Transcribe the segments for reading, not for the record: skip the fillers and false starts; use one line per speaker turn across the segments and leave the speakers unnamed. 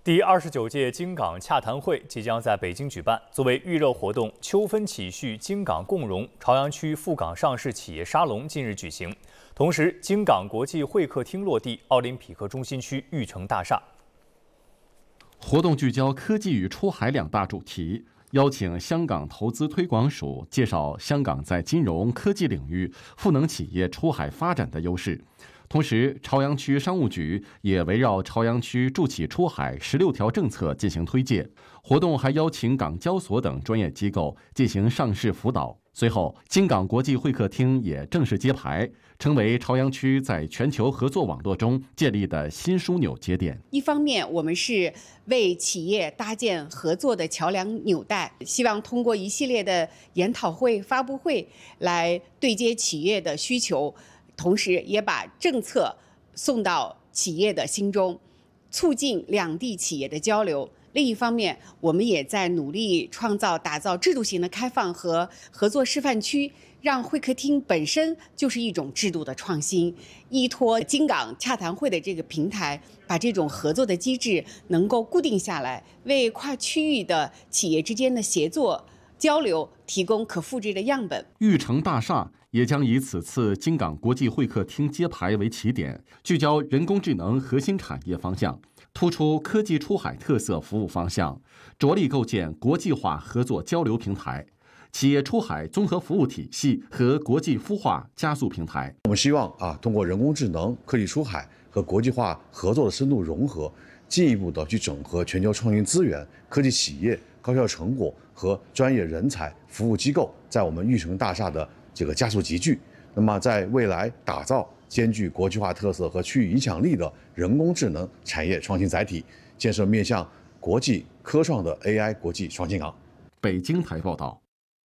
第29届京港洽谈会即将在北京举办。作为预热活动，秋分启序京港共融朝阳区赴港上市企业沙龙近日举行。同时，京港国际会客厅落地奥林匹克中心区裕城大厦。
活动聚焦科技与出海两大主题，邀请香港投资推广署介绍香港在金融科技领域赋能企业出海发展的优势。同时，朝阳区商务局也围绕朝阳区助企出海16条政策进行推介。活动还邀请港交所等专业机构进行上市辅导。随后，京港国际会客厅也正式揭牌，成为朝阳区在全球合作网络中建立的新枢纽节点。
一方面，我们是为企业搭建合作的桥梁纽带，希望通过一系列的研讨会、发布会来对接企业的需求。同时也把政策送到企业的心中，促进两地企业的交流。另一方面，我们也在努力打造制度型的开放和合作示范区，让会客厅本身就是一种制度的创新。依托京港洽谈会的这个平台，把这种合作的机制能够固定下来，为跨区域的企业之间的协作交流提供可复制的样本。
裕城大厦也将以此次京港国际会客厅揭牌为起点，聚焦人工智能核心产业方向，突出科技出海特色服务方向，着力构建国际化合作交流平台、企业出海综合服务体系和国际孵化加速平台。
我们希望通过人工智能、科技出海和国际化合作的深度融合，进一步的去整合全球创新资源、科技企业、高效成果和专业人才服务机构在我们裕城大厦的这个加速集聚。那么在未来打造兼具国际化特色和区域影响力的人工智能产业创新载体，建设面向国际科创的 AI 国际创新港。
北京台报道。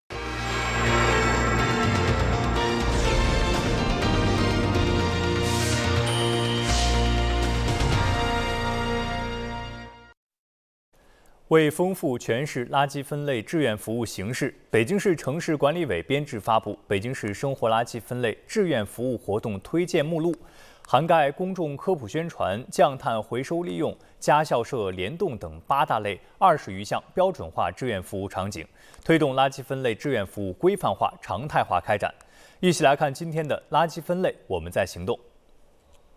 为丰富全市垃圾分类志愿服务形式，北京市城市管理委编制发布《北京市生活垃圾分类志愿服务活动推荐目录》，涵盖公众科普宣传、降碳回收利用、家校社联动等8大类20余项标准化志愿服务场景，推动垃圾分类志愿服务规范化、常态化开展。一起来看今天的垃圾分类，我们在行动。